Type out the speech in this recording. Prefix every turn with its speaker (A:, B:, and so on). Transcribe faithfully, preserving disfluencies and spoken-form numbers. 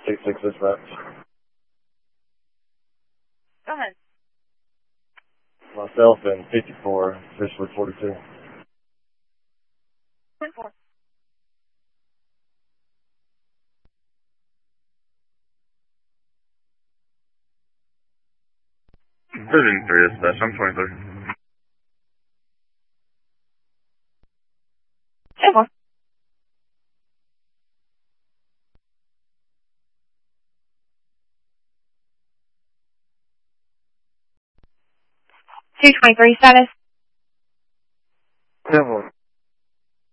A: six six dispatch.
B: Go ahead.
A: Myself and fifty-four, officially forty-two.
B: twenty-four.
A: thirty-three dispatch, I'm twenty-three.
B: twenty-four. two twenty-three status.
A: ten one.